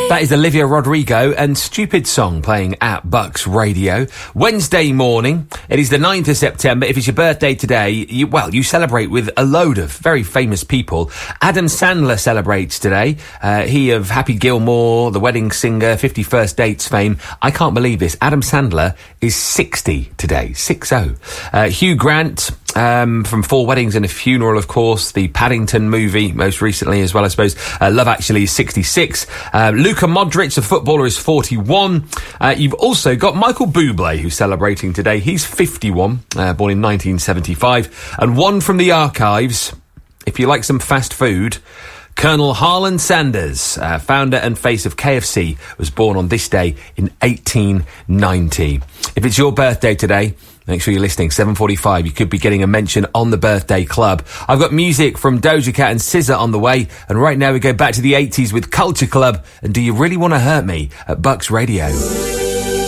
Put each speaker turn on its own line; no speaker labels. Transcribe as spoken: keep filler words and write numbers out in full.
That is Olivia Rodrigo and Stupid Song playing at Bucks Radio. Wednesday morning, it is the ninth of September. If it's your birthday today, you, well, you celebrate with a load of very famous people. Adam Sandler celebrates today. Uh, he of Happy Gilmore, The Wedding Singer, fifty First Dates fame. I can't believe this. Adam Sandler is sixty today. six oh. Uh, Hugh Grant... Um, from Four Weddings and a Funeral, of course, the Paddington movie, most recently as well, I suppose. Uh, Love Actually is sixty-six. Uh, Luka Modric, the footballer, is forty-one. Uh, you've also got Michael Bublé, who's celebrating today. He's fifty-one, uh, born in nineteen seventy-five. And one from the archives, if you like some fast food, Colonel Harlan Sanders, uh, founder and face of K F C, was born on this day in eighteen ninety. If it's your birthday today, make sure you're listening. seven forty-five, you could be getting a mention on the Birthday Club. I've got music from Doja Cat and S Z A on the way, and right now we go back to the eighties with Culture Club and Do You Really Want to Hurt Me at Bucks Radio.